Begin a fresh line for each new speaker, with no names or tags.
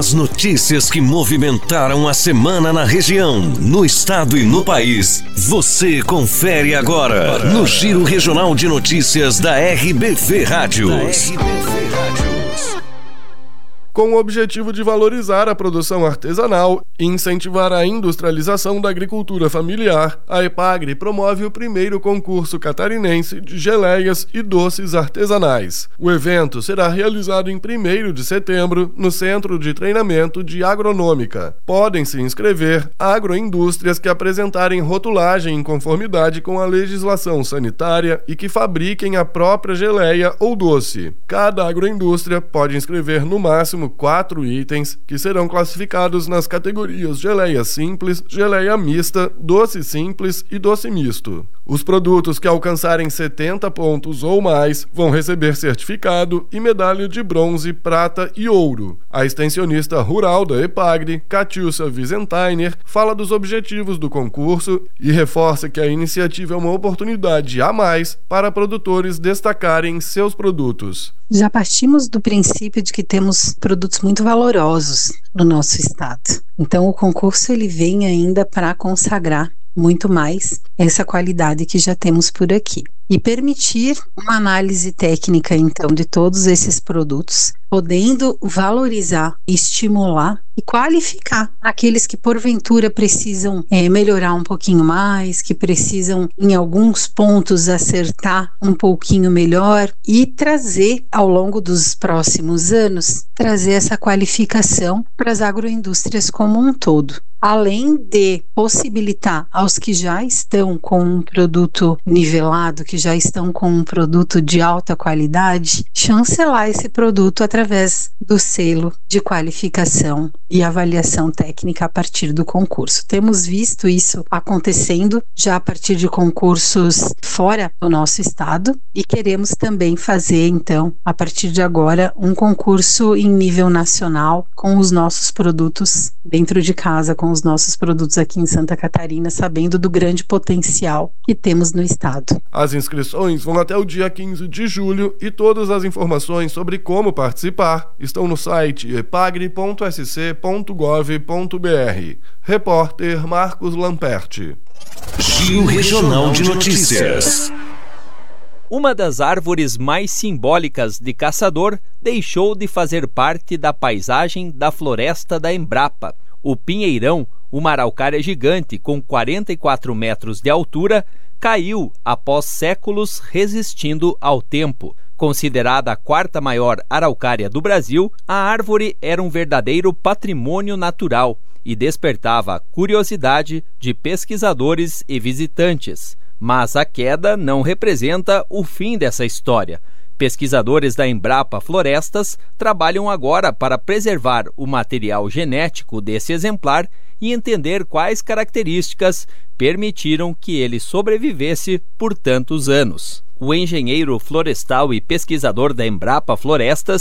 As notícias que movimentaram a semana na região, no estado e no país, você confere agora no Giro Regional de Notícias da RBV Rádios.
Com o objetivo de valorizar a produção artesanal e incentivar a industrialização da agricultura familiar, a EPAGRE promove o primeiro concurso catarinense de geleias e doces artesanais. O evento será realizado em 1º de setembro no Centro de Treinamento de Agronômica. Podem se inscrever agroindústrias que apresentarem rotulagem em conformidade com a legislação sanitária e que fabriquem a própria geleia ou doce. Cada agroindústria pode inscrever no máximo 4 itens que serão classificados nas categorias geleia simples, geleia mista, doce simples e doce misto. Os produtos que alcançarem 70 pontos ou mais vão receber certificado e medalha de bronze, prata e ouro. A extensionista rural da EPAGRE, Catiúcia Wiesenthiner, fala dos objetivos do concurso e reforça que a iniciativa é uma oportunidade a mais para produtores destacarem seus produtos.
Já partimos do princípio de que temos produtos muito valorosos no nosso estado. Então o concurso ele vem ainda para consagrar muito mais essa qualidade que já temos por aqui e permitir uma análise técnica então de todos esses produtos, podendo valorizar, estimular e qualificar aqueles que porventura precisam melhorar um pouquinho mais, que precisam em alguns pontos acertar um pouquinho melhor e trazer ao longo dos próximos anos, trazer essa qualificação para as agroindústrias como um todo. Além de possibilitar aos que já estão com um produto nivelado, que já estão com um produto de alta qualidade, chancelar esse produto através do selo de qualificação e avaliação técnica a partir do concurso. Temos visto isso acontecendo já a partir de concursos fora do nosso estado e queremos também fazer, então, a partir de agora, um concurso em nível nacional com os nossos produtos dentro de casa, com os nossos produtos aqui em Santa Catarina, sabendo do grande potencial que temos no estado.
As inscrições vão até o dia 15 de julho e todas as informações sobre como participar estão no site epagre.sc.gov.br. Repórter Marcos Lamperti.
Giro Regional de Notícias.
Uma das árvores mais simbólicas de Caçador deixou de fazer parte da paisagem da floresta da Embrapa. O pinheirão, uma araucária gigante com 44 metros de altura, caiu após séculos resistindo ao tempo. Considerada a 4ª maior araucária do Brasil, a árvore era um verdadeiro patrimônio natural e despertava a curiosidade de pesquisadores e visitantes. Mas a queda não representa o fim dessa história. Pesquisadores da Embrapa Florestas trabalham agora para preservar o material genético desse exemplar e entender quais características permitiram que ele sobrevivesse por tantos anos. O engenheiro florestal e pesquisador da Embrapa Florestas,